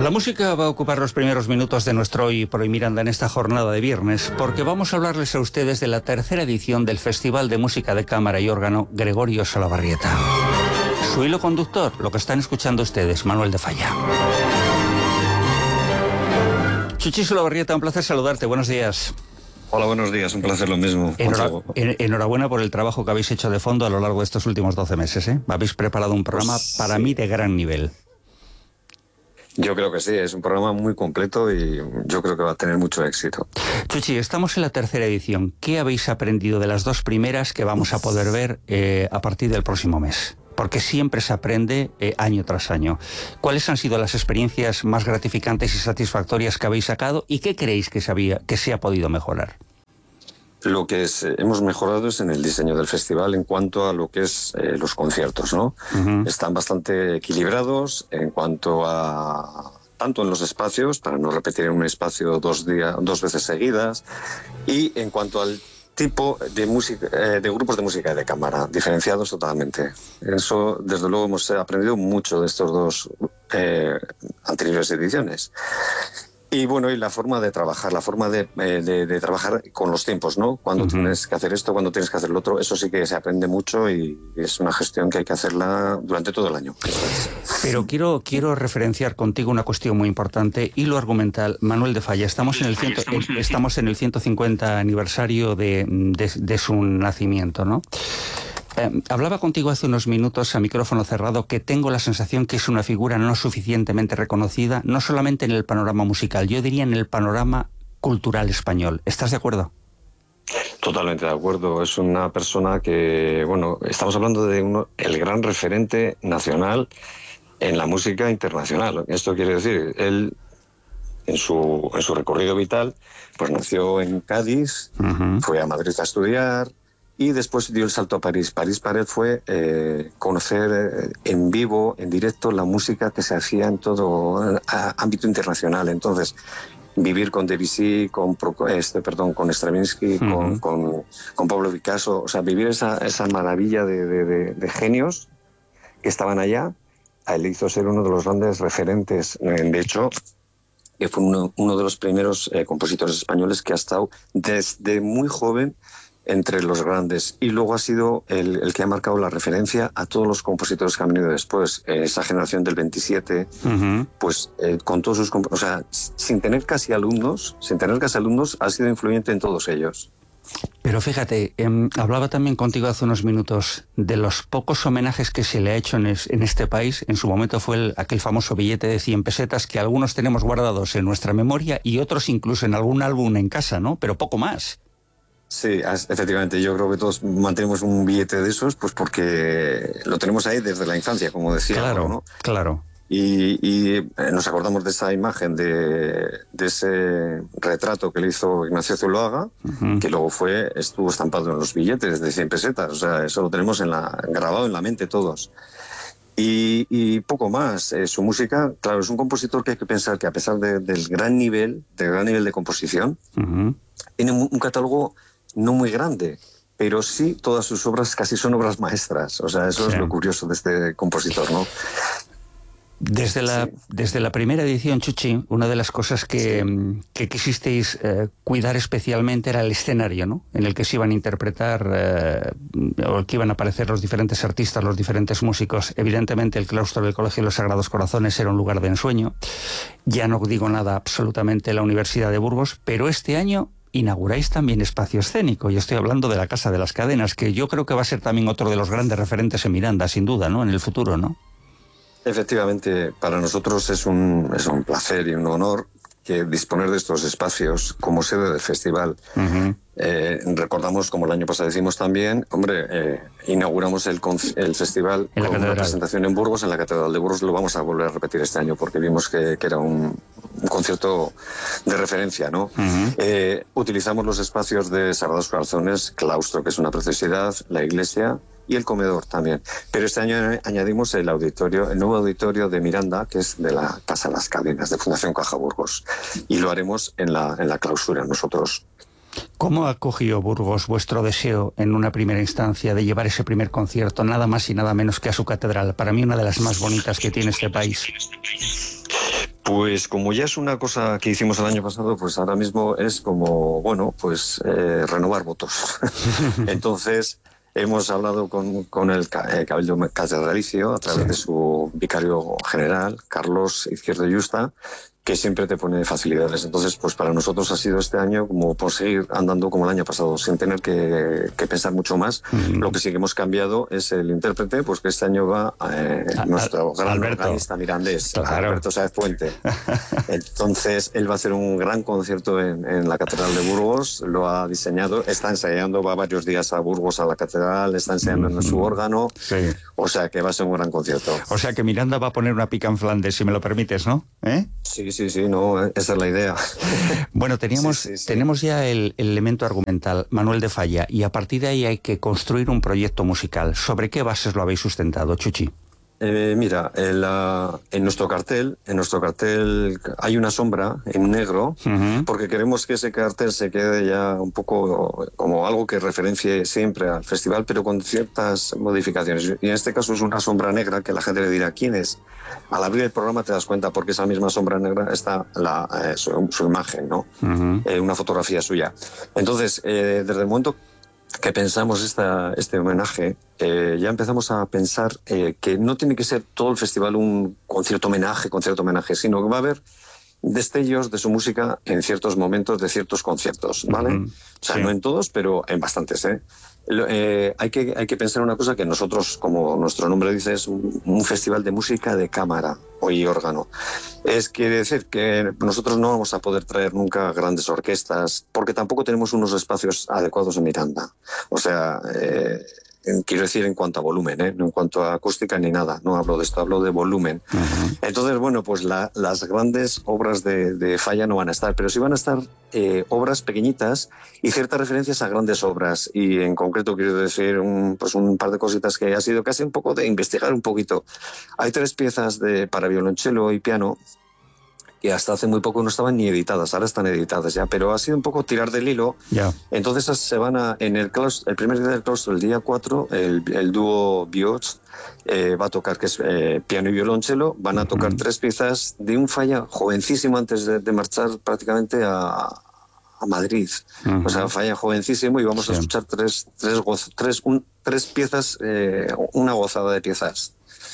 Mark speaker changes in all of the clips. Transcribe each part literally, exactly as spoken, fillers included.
Speaker 1: La música va a ocupar los primeros minutos de nuestro Hoy por Hoy Miranda en esta jornada de viernes, porque vamos a hablarles a ustedes de la tercera edición del Festival de Música de Cámara y Órgano Gregorio Salabarrieta. Su hilo conductor, lo que están escuchando ustedes, Manuel de Falla. Chuchi Salabarrieta, un placer saludarte, buenos días.
Speaker 2: Hola, buenos días, un placer lo mismo.
Speaker 1: Enhora, en, enhorabuena por el trabajo que habéis hecho de fondo a lo largo de estos últimos doce meses, ¿eh? Habéis preparado un programa
Speaker 2: pues,
Speaker 1: para
Speaker 2: sí.
Speaker 1: mí de gran nivel.
Speaker 2: Yo creo que sí, es un programa muy completo y yo creo que va a tener mucho éxito.
Speaker 1: Chuchi, estamos en la tercera edición. ¿Qué habéis aprendido de las dos primeras que vamos a poder ver eh, a partir del próximo mes? Porque siempre se aprende eh, año tras año. ¿Cuáles han sido las experiencias más gratificantes y satisfactorias que habéis sacado y qué creéis que se, había, que se ha podido mejorar?
Speaker 2: Lo que es, eh, hemos mejorado es en el diseño del festival en cuanto a lo que es eh, los conciertos, ¿no? Uh-huh. Están bastante equilibrados en cuanto a tanto en los espacios, para no repetir en un espacio dos días, dos veces seguidas, y en cuanto al tipo de música, eh, de grupos de música de cámara, diferenciados totalmente. Eso, desde luego, hemos aprendido mucho de estos dos eh, anteriores ediciones. Y bueno, y la forma de trabajar, la forma de, de, de trabajar con los tiempos, ¿no? Cuando uh-huh. tienes que hacer esto, cuando tienes que hacer lo otro, eso sí que se aprende mucho y es una gestión que hay que hacerla durante todo el año.
Speaker 1: Pero quiero, quiero referenciar contigo una cuestión muy importante, hilo argumental. Manuel de Falla, estamos en el, ciento, estamos en el ciento cincuenta aniversario de, de, de su nacimiento, ¿no? Eh, hablaba contigo hace unos minutos a micrófono cerrado que tengo la sensación que es una figura no suficientemente reconocida, no solamente en el panorama musical, yo diría en el panorama cultural español. ¿Estás de acuerdo?
Speaker 2: Totalmente de acuerdo. Es una persona que, bueno, estamos hablando de uno, el gran referente nacional en la música internacional. Esto quiere decir, él en su, en su recorrido vital, pues nació en Cádiz, uh-huh. fue a Madrid a estudiar, y después dio el salto a París. París para él fue eh, conocer eh, en vivo, en directo, la música que se hacía en todo eh, ámbito internacional. Entonces, vivir con Debussy, con, este, perdón, con Stravinsky, uh-huh. con, con, con Pablo Picasso, o sea, vivir esa, esa maravilla de, de, de, de genios que estaban allá, a él le hizo ser uno de los grandes referentes. De hecho, que fue uno, uno de los primeros eh, compositores españoles que ha estado desde muy joven entre los grandes, y luego ha sido el, el que ha marcado la referencia a todos los compositores que han venido después. Eh, esa generación del veintisiete, uh-huh. pues eh, con todos sus... O sea, sin tener casi alumnos, sin tener casi alumnos, ha sido influyente en todos ellos.
Speaker 1: Pero fíjate, eh, hablaba también contigo hace unos minutos de los pocos homenajes que se le ha hecho en, es, en este país. En su momento fue el, aquel famoso billete de cien pesetas que algunos tenemos guardados en nuestra memoria y otros incluso en algún álbum en casa, ¿no? Pero poco más.
Speaker 2: Sí, efectivamente, yo creo que todos mantenemos un billete de esos, pues porque lo tenemos ahí desde la infancia, como decía.
Speaker 1: Claro,
Speaker 2: ¿no?
Speaker 1: claro.
Speaker 2: Y, y nos acordamos de esa imagen, de, de ese retrato que le hizo Ignacio Zuloaga, uh-huh. que luego fue estuvo estampado en los billetes de cien pesetas. O sea, eso lo tenemos en la, grabado en la mente todos. Y, y poco más. Eh, su música, claro, es un compositor que hay que pensar que a pesar de, del gran nivel, del gran nivel de composición, uh-huh. tiene un, un catálogo no muy grande, pero sí todas sus obras casi son obras maestras. O sea, eso sí. es lo curioso de este compositor, ¿no?
Speaker 1: Desde la, sí. desde la primera edición, Chuchi, una de las cosas que, sí. que quisisteis eh, cuidar especialmente era el escenario, ¿no? En el que se iban a interpretar eh, o que iban a aparecer los diferentes artistas, los diferentes músicos. Evidentemente el claustro del Colegio de los Sagrados Corazones era un lugar de ensueño. Ya no digo nada absolutamente la Universidad de Burgos, pero este año inauguráis también espacio escénico, y estoy hablando de la Casa de las Cadenas, que yo creo que va a ser también otro de los grandes referentes en Miranda, sin duda, ¿no? En el futuro, ¿no?
Speaker 2: Efectivamente, para nosotros es un, es un placer y un honor que disponer de estos espacios como sede del festival. Uh-huh. Eh, recordamos, como el año pasado decimos también, hombre, eh, inauguramos el, el festival con una presentación en Burgos, en la Catedral de Burgos. Lo vamos a volver a repetir este año porque vimos que, que era un, un concierto de referencia, ¿no? Uh-huh. Eh, utilizamos los espacios de Sagrados Corazones, claustro, que es una preciosidad, la iglesia y el comedor también. Pero este año añadimos el auditorio, el nuevo auditorio de Miranda, que es de la Casa de las Cadenas, de Fundación Caja Burgos. Y lo haremos en la, en la clausura nosotros.
Speaker 1: ¿Cómo acogió Burgos vuestro deseo en una primera instancia de llevar ese primer concierto, nada más y nada menos que a su catedral? Para mí una de las más bonitas que tiene este país.
Speaker 2: Pues como ya es una cosa que hicimos el año pasado, pues ahora mismo es como, bueno, pues eh, renovar votos. Entonces, hemos hablado con, con el eh, Cabildo Catedralicio a través sí. de su vicario general, Carlos Izquierdo Yusta, que siempre te pone facilidades. Entonces, pues para nosotros ha sido este año como por seguir andando como el año pasado, sin tener que, que pensar mucho más. Mm. Lo que sí que hemos cambiado es el intérprete, pues que este año va eh, a, nuestro gran Alberto. organista mirandés, claro. Alberto Sáez Puente. Entonces, él va a hacer un gran concierto en, en la Catedral de Burgos, lo ha diseñado, está ensayando, va varios días a Burgos a la Catedral, está ensayando mm. en su órgano, sí. o sea que va a ser un gran concierto.
Speaker 1: O sea que Miranda va a poner una pica en Flandes, si me lo permites, ¿no? ¿Eh?
Speaker 2: Sí, sí, sí, no, esa es la idea.
Speaker 1: Bueno, teníamos, sí, sí, sí. tenemos ya el, el elemento argumental, Manuel de Falla, y a partir de ahí hay que construir un proyecto musical. ¿Sobre qué bases lo habéis sustentado, Chuchi?
Speaker 2: Eh, mira, en, la, en nuestro cartel, en nuestro cartel hay una sombra en negro, uh-huh. porque queremos que ese cartel se quede ya un poco como algo que referencie siempre al festival, pero con ciertas modificaciones. Y en este caso es una sombra negra que la gente le dirá ¿quién es? Al abrir el programa te das cuenta porque esa misma sombra negra está la, eh, su, su imagen, ¿no? Uh-huh. Eh, una fotografía suya. Entonces, eh, desde el momento que pensamos esta, este homenaje, eh, ya empezamos a pensar eh, que no tiene que ser todo el festival un concierto homenaje, concierto homenaje, sino que va a haber destellos de su música en ciertos momentos de ciertos conciertos, ¿vale? Uh-huh. O sea, sí. no en todos, pero en bastantes, ¿eh? Eh, hay, que, hay que pensar una cosa que nosotros, como nuestro nombre dice, es un, un festival de música de cámara y órgano. Es quiere decir que nosotros no vamos a poder traer nunca grandes orquestas, porque tampoco tenemos unos espacios adecuados en Miranda. O sea, eh, quiero decir en cuanto a volumen, ¿eh? No en cuanto a acústica ni nada, no hablo de esto, hablo de volumen. Uh-huh. Entonces, bueno, pues la, las grandes obras de, de Falla no van a estar, pero sí van a estar eh, obras pequeñitas y ciertas referencias a grandes obras. Y en concreto quiero decir un, pues un par de cositas que ha sido casi un poco de investigar un poquito. Hay tres piezas de, para violonchelo y piano que hasta hace muy poco no estaban ni editadas, ahora están editadas ya, pero ha sido un poco tirar del hilo. Yeah. Entonces se van a, en el claustro, el primer día del claustro, el día cuatro, el, el dúo Biots eh, va a tocar, que es eh, piano y violonchelo, van a tocar uh-huh. tres piezas de un Falla jovencísimo antes de, de marchar prácticamente a, a Madrid. Uh-huh. O sea, Falla jovencísimo y vamos sí. a escuchar tres, tres, goz, tres, un, tres piezas, eh, una gozada de piezas.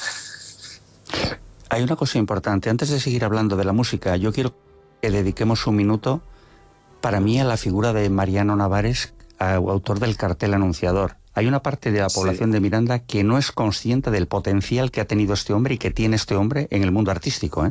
Speaker 1: Hay una cosa importante. Antes de seguir hablando de la música, yo quiero que dediquemos un minuto, para mí, a la figura de Mariano Navares, autor del cartel anunciador. Hay una parte de la población sí. de Miranda que no es consciente del potencial que ha tenido este hombre y que tiene este hombre en el mundo artístico, ¿eh?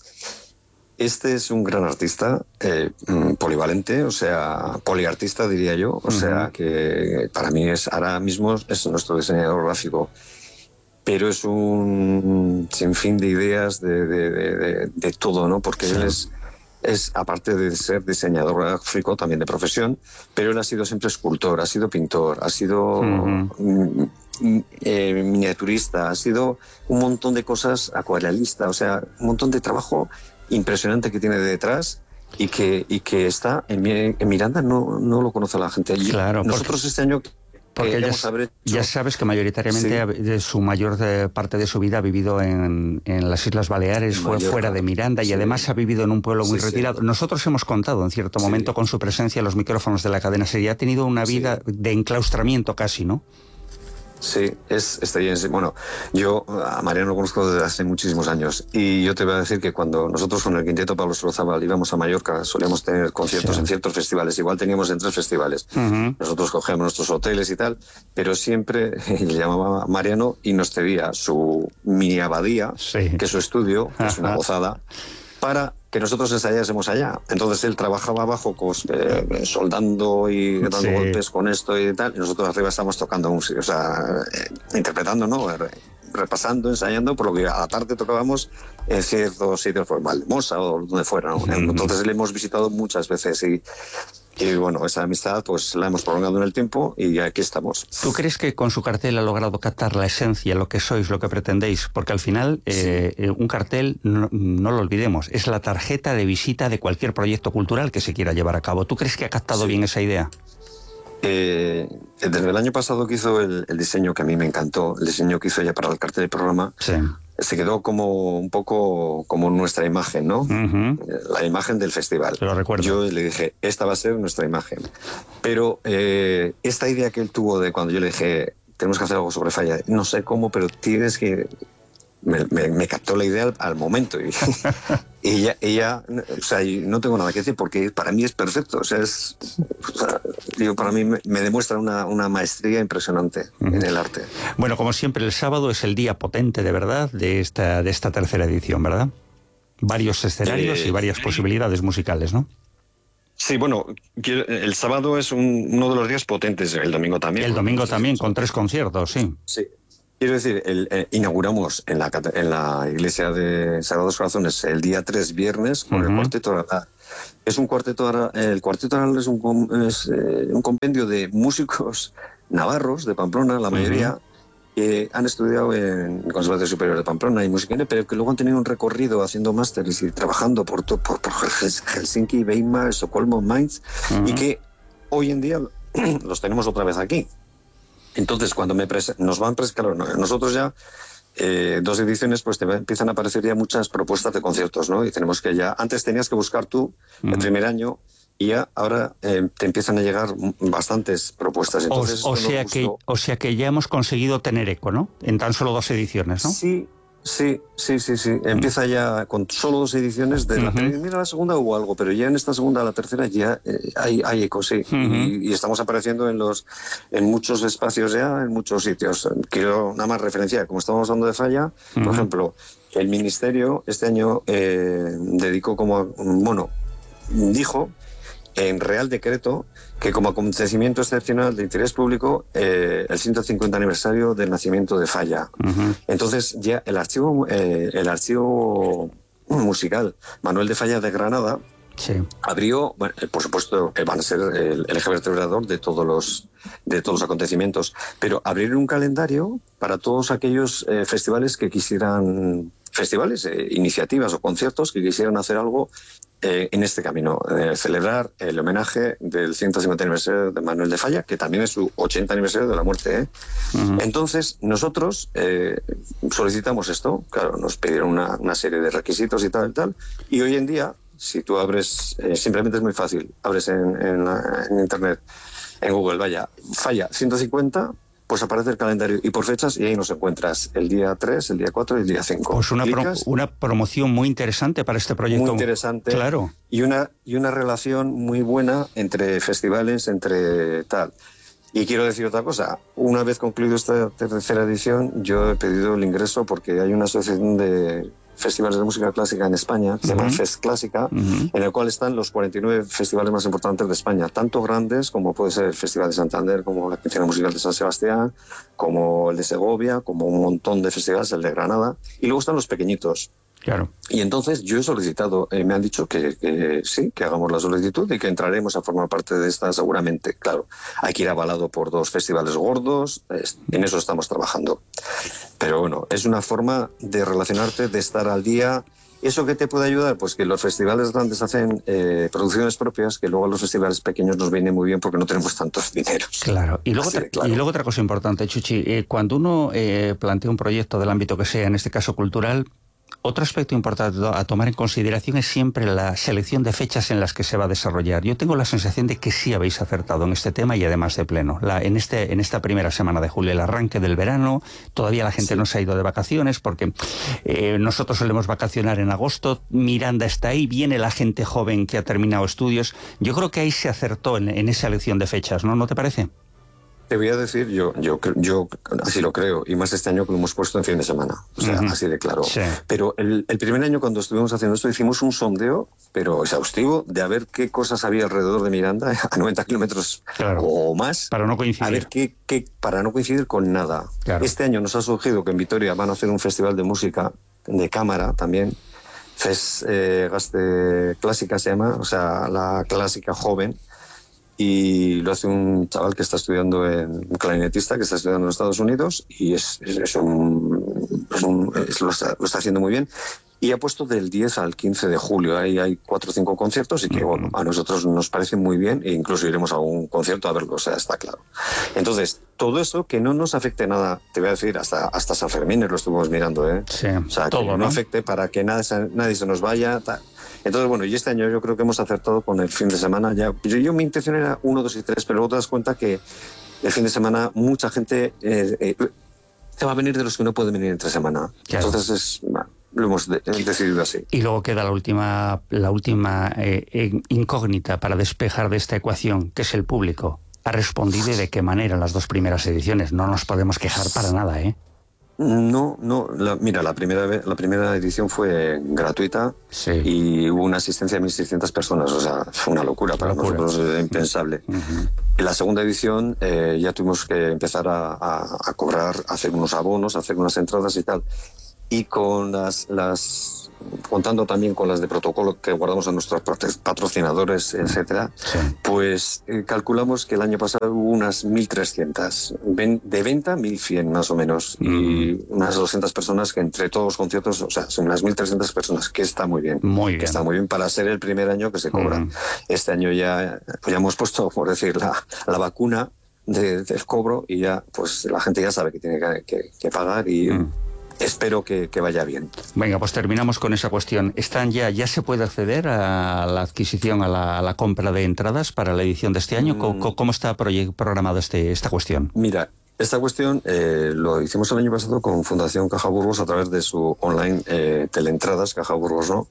Speaker 2: Este es un gran artista, eh, polivalente, o sea, poliartista diría yo, o uh-huh. sea, que para mí es ahora mismo es nuestro diseñador gráfico. Pero es un sinfín de ideas de, de, de, de todo, ¿no? Porque sí. él es, es, aparte de ser diseñador gráfico, también de profesión, pero él ha sido siempre escultor, ha sido pintor, ha sido uh-huh. eh, miniaturista, ha sido un montón de cosas, acuarelista, o sea, un montón de trabajo impresionante que tiene detrás y que, y que está en, en Miranda, no, no lo conoce la gente.
Speaker 1: Claro,
Speaker 2: nosotros
Speaker 1: porque...
Speaker 2: este año...
Speaker 1: Porque ya, hecho... ya sabes que mayoritariamente sí. su mayor de, parte de su vida ha vivido en, en las Islas Baleares, fue Mallorca, fuera de Miranda y sí. además ha vivido en un pueblo muy sí, retirado. Sí. Nosotros hemos contado en cierto sí. momento con su presencia en los micrófonos de la cadena SER. Ha tenido una vida sí. de enclaustramiento casi, ¿no?
Speaker 2: Sí, es, está bien. Bueno, yo a Mariano lo conozco desde hace muchísimos años y yo te voy a decir que cuando nosotros con el quinteto Pablo Solozábal íbamos a Mallorca, solíamos tener conciertos sí. en ciertos festivales, igual teníamos en tres festivales. Uh-huh. Nosotros cogíamos nuestros hoteles y tal, pero siempre le llamaba a Mariano y nos cedía su mini abadía, sí. que es su estudio, que es una gozada, para que nosotros ensayásemos allá. Entonces él trabajaba abajo pues, eh, soldando y dando sí. golpes con esto y tal, y nosotros arriba estábamos tocando música, o sea, eh, interpretando, ¿no? Repasando, ensayando, por lo que a la tarde tocábamos en ciertos sitios, pues Valdemosa o donde fuera, ¿no? Mm. Entonces le hemos visitado muchas veces y Y bueno, esa amistad pues la hemos prolongado en el tiempo y aquí estamos.
Speaker 1: ¿Tú crees que con su cartel ha logrado captar la esencia, lo que sois, lo que pretendéis? Porque al final eh, sí. un cartel, no, no lo olvidemos, es la tarjeta de visita de cualquier proyecto cultural que se quiera llevar a cabo. ¿Tú crees que ha captado sí. bien esa idea?
Speaker 2: Eh, desde el año pasado que hizo el, el diseño que a mí me encantó, el diseño que hizo ella para el cartel del programa, sí. se quedó como un poco como nuestra imagen, ¿no?
Speaker 1: Uh-huh.
Speaker 2: La imagen del festival.
Speaker 1: Lo recuerdo.
Speaker 2: Yo le dije, esta va a ser nuestra imagen. Pero eh, esta idea que él tuvo de cuando yo le dije, tenemos que hacer algo sobre Falla, no sé cómo, pero tienes que... Me, me, me captó la idea al, al momento y ella, ella, o sea, no tengo nada que decir porque para mí es perfecto, o sea, es, o sea, digo, para mí me, me demuestra una, una maestría impresionante uh-huh. en el arte.
Speaker 1: Bueno, como siempre, el sábado es el día potente de verdad de esta, de esta tercera edición, ¿verdad? Varios escenarios eh, y varias posibilidades musicales, ¿no?
Speaker 2: Sí, bueno, el sábado es un, uno de los días potentes, el domingo también.
Speaker 1: El domingo también, con tres conciertos, sí.
Speaker 2: Sí. Quiero decir, el, eh, inauguramos en la, en la iglesia de Sagrados Corazones el día tres, viernes, con uh-huh. el Cuarteto Aral. Es un cuarteto, el Cuarteto Aral es, un, es eh, un compendio de músicos navarros de Pamplona, la mayoría, uh-huh. que han estudiado en el Conservatorio Superior de Pamplona y música, pero que luego han tenido un recorrido haciendo másteres y trabajando por, por, por Helsinki, Weimar, Estocolmo, Mainz, uh-huh. y que hoy en día los tenemos otra vez aquí. Entonces, cuando me pres- nos van prescalando, nosotros ya, eh, dos ediciones, pues te empiezan a aparecer ya muchas propuestas de conciertos, ¿no? Y tenemos que ya, antes tenías que buscar tú, uh-huh. el primer año, y ya ahora eh, te empiezan a llegar bastantes propuestas. Entonces,
Speaker 1: o, o, sea que, o sea que ya hemos conseguido tener eco, ¿no? En tan solo dos ediciones, ¿no?
Speaker 2: Sí. Sí, sí, sí, sí. Empieza ya con solo dos ediciones de la uh-huh. primera a la segunda hubo algo, pero ya en esta segunda a la tercera ya eh, hay, hay eco, sí. Uh-huh. Y, y estamos apareciendo en los en muchos espacios ya, en muchos sitios. Quiero nada más referenciar, como estamos hablando de Falla, uh-huh. por ejemplo, el Ministerio este año eh, dedicó como, bueno, dijo en Real Decreto que como acontecimiento excepcional de interés público eh, el ciento cincuenta aniversario del nacimiento de Falla. Uh-huh. Entonces ya el archivo eh, el archivo musical Manuel de Falla de Granada sí. abrió, bueno, por supuesto que van a ser el, el eje vertebrador de todos los de todos los acontecimientos, pero abrir un calendario para todos aquellos eh, festivales que quisieran festivales, eh, iniciativas o conciertos que quisieran hacer algo Eh, en este camino, eh, celebrar el homenaje del ciento cincuenta aniversario de Manuel de Falla, que también es su ochenta aniversario de la muerte. ¿eh? Uh-huh. Entonces, nosotros eh, solicitamos esto, claro, nos pidieron una, una serie de requisitos y tal y tal, y hoy en día, si tú abres, eh, simplemente es muy fácil, abres en, en, la, en Internet, en Google, vaya, Falla ciento cincuenta, pues aparece el calendario y por fechas y ahí nos encuentras el día tres, el día cuatro y el día cinco.
Speaker 1: Pues una, pro, una promoción muy interesante para este proyecto.
Speaker 2: Muy interesante.
Speaker 1: Claro.
Speaker 2: Y una, y una relación muy buena entre festivales, entre tal. Y quiero decir otra cosa. Una vez concluido esta tercera edición, yo he pedido el ingreso porque hay una asociación de festivales de música clásica en España, que uh-huh. se llama Fest Clásica, uh-huh. en el cual están los cuarenta y nueve festivales más importantes de España, tanto grandes como puede ser el Festival de Santander, como la Quinceañera Musical de San Sebastián, como el de Segovia, como un montón de festivales, el de Granada, y luego están los pequeñitos.
Speaker 1: Claro.
Speaker 2: Y entonces yo he solicitado, eh, me han dicho que, que sí, que hagamos la solicitud y que entraremos a formar parte de esta seguramente. Claro, hay que ir avalado por dos festivales gordos, es, en eso estamos trabajando. Pero bueno, es una forma de relacionarte, de estar al día. ¿Eso qué te puede ayudar? Pues que los festivales grandes hacen eh, producciones propias, que luego a los festivales pequeños nos viene muy bien porque no tenemos tantos dineros.
Speaker 1: Claro. Y luego, otra, claro. y luego otra cosa importante, Chuchi, eh, cuando uno eh, plantea un proyecto del ámbito que sea, en este caso cultural, otro aspecto importante a tomar en consideración es siempre la selección de fechas en las que se va a desarrollar. Yo tengo la sensación de que sí habéis acertado en este tema y además de pleno. La, en, este, en esta primera semana de julio, el arranque del verano, todavía la gente sí. no se ha ido de vacaciones porque eh, nosotros solemos vacacionar en agosto, Miranda está ahí, viene la gente joven que ha terminado estudios. Yo creo que ahí se acertó en, en esa elección de fechas, ¿no? ¿No te parece?
Speaker 2: Te voy a decir, yo, yo, yo así lo creo, y más este año que lo hemos puesto en fin de semana, o sea, uh-huh. así de claro. Sí. Pero el, el primer año cuando estuvimos haciendo esto hicimos un sondeo, pero exhaustivo, de a ver qué cosas había alrededor de Miranda, a noventa kilómetros claro. o más.
Speaker 1: Para no coincidir.
Speaker 2: A ver qué, qué, para no coincidir con nada. Claro. Este año nos ha surgido que en Vitoria van a hacer un festival de música, de cámara también, Fes eh, Gaste Clásica se llama, o sea, la clásica joven, y lo hace un chaval que está estudiando, en, un clarinetista que está estudiando en los Estados Unidos y es, es, es un, es un es, lo, está, lo está haciendo muy bien. y ha puesto del diez al quince de julio. Ahí hay cuatro o cinco conciertos y que, bueno, a nosotros nos parece muy bien e incluso iremos a un concierto a verlo, o sea, está claro. Entonces, todo eso que no nos afecte nada, te voy a decir, hasta, hasta San Fermín lo estuvimos mirando, ¿eh?
Speaker 1: Sí,
Speaker 2: o sea,
Speaker 1: todo,
Speaker 2: que no,
Speaker 1: ¿no?
Speaker 2: afecte para que nadie, nadie se nos vaya, tal. Entonces, bueno, y este año yo creo que hemos acertado con el fin de semana. Ya, yo, yo mi intención era uno, dos y tres, pero luego te das cuenta que el fin de semana mucha gente eh, eh, te va a venir de los que no pueden venir entre semana. Claro. Entonces, es, bueno, lo hemos de, decidido así.
Speaker 1: Y luego queda la última, la última eh, incógnita para despejar de esta ecuación, que es el público. ¿Ha respondido y de qué manera en las dos primeras ediciones? No nos podemos quejar para nada, ¿eh?
Speaker 2: No, no. La, mira, la primera, la primera edición fue gratuita, sí, y hubo una asistencia de mil seiscientas personas. O sea, fue una locura para locura. nosotros, eh, impensable. Uh-huh. En la segunda edición eh, ya tuvimos que empezar a, a, a cobrar, a hacer unos abonos, a hacer unas entradas y tal. Y con las... las contando también con las de protocolo que guardamos a nuestros patrocinadores, etcétera, sí, pues eh, calculamos que el año pasado hubo unas mil trescientas, de venta mil cien más o menos, mm. y unas doscientas personas que entre todos los conciertos, o sea, son unas mil trescientas personas, que está muy bien,
Speaker 1: muy bien.
Speaker 2: que está muy bien para ser el primer año que se cobra. Mm. Este año ya, pues ya hemos puesto, por decir, la, la vacuna de, del cobro y ya, pues la gente ya sabe que tiene que, que, que pagar y... Mm. Espero que, que vaya bien.
Speaker 1: Venga, pues terminamos con esa cuestión. ¿Están ya, ya se puede acceder a la adquisición, a la, a la compra de entradas para la edición de este año? ¿Cómo, cómo está programada este, esta cuestión?
Speaker 2: Mira, esta cuestión eh, lo hicimos el año pasado con Fundación Caja Burgos a través de su online eh, teleentradas, Caja Burgos, ¿no?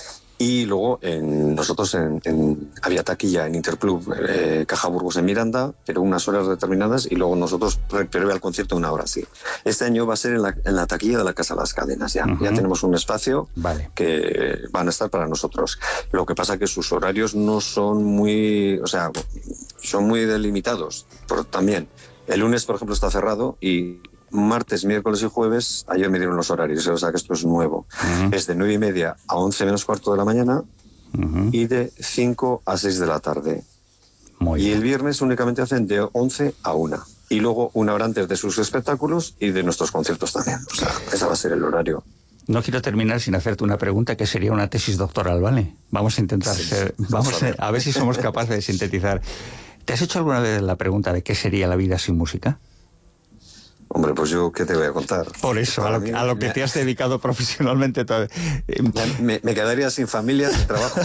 Speaker 2: Y luego en, nosotros en, en, había taquilla en Interclub eh, Caja Burgos en Miranda, pero unas horas determinadas, y luego nosotros previo al concierto una hora, sí. Este año va a ser en la, en la taquilla de la Casa de las Cadenas, ya. Uh-huh. Ya tenemos un espacio, vale, que van a estar para nosotros. Lo que pasa que sus horarios no son muy, o sea, son muy delimitados, pero también. El lunes, por ejemplo, está cerrado y martes, miércoles y jueves, ayer me dieron los horarios, o sea que esto es nuevo. Uh-huh. Es de nueve y media a once menos cuarto de la mañana, uh-huh, y de cinco a seis de la tarde. Muy y bien. El viernes únicamente hacen de once a una. Y luego una hora antes de sus espectáculos y de nuestros conciertos también. O sea, ese va a ser el horario.
Speaker 1: No quiero terminar sin hacerte una pregunta que sería una tesis doctoral, ¿vale? Vamos a intentar sí, ser, vamos a, ver. a ver si somos capaces de sintetizar. ¿Te has hecho alguna vez la pregunta de qué sería la vida sin música?
Speaker 2: Hombre, pues yo, ¿qué te voy a contar?
Speaker 1: Por eso, a lo, mí, a lo que me, te has dedicado profesionalmente. Todo.
Speaker 2: Me, me quedaría sin familia, sin trabajo.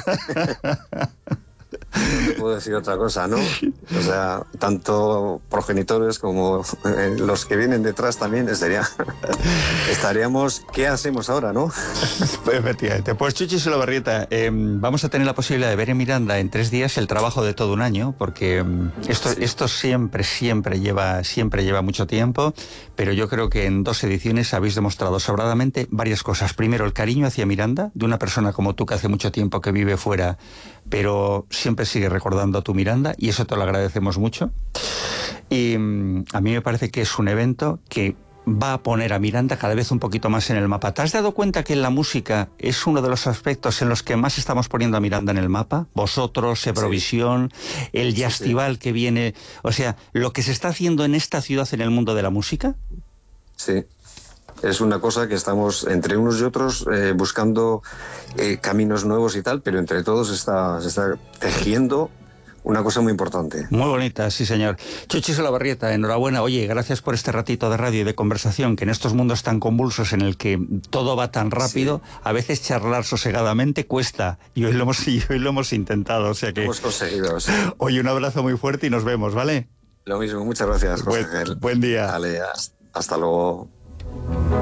Speaker 2: No te puedo decir otra cosa, ¿no? O sea, tanto progenitores como eh, los que vienen detrás también estaría, estaríamos... ¿Qué hacemos ahora, no?
Speaker 1: Pues efectivamente. Pues Chuchi Solobarrieta, eh, vamos a tener la posibilidad de ver en Miranda en tres días el trabajo de todo un año, porque eh, esto, sí, esto siempre, siempre lleva, siempre lleva mucho tiempo, pero yo creo que en dos ediciones habéis demostrado sobradamente varias cosas. Primero, el cariño hacia Miranda, de una persona como tú que hace mucho tiempo que vive fuera, pero siempre sigue recordando a tu Miranda, y eso te lo agradecemos mucho. Y um, a mí me parece que es un evento que va a poner a Miranda cada vez un poquito más en el mapa. ¿Te has dado cuenta que la música es uno de los aspectos en los que más estamos poniendo a Miranda en el mapa? Vosotros, Eurovisión, sí, el Jazztival, sí, que viene... O sea, lo que se está haciendo en esta ciudad en el mundo de la música.
Speaker 2: Sí. Es una cosa que estamos entre unos y otros eh, buscando eh, caminos nuevos y tal, pero entre todos está, se está tejiendo una cosa muy importante.
Speaker 1: Muy bonita, sí señor. Chuchi Solobarrieta, enhorabuena. Oye, gracias por este ratito de radio y de conversación, que en estos mundos tan convulsos en el que todo va tan rápido, sí, a veces charlar sosegadamente cuesta, y hoy lo hemos, y hoy lo hemos intentado. O sea que...
Speaker 2: Hemos conseguido, sí.
Speaker 1: Oye, un abrazo muy fuerte y nos vemos, ¿vale?
Speaker 2: Lo mismo, muchas gracias, José.
Speaker 1: Buen, buen día.
Speaker 2: Vale, hasta luego.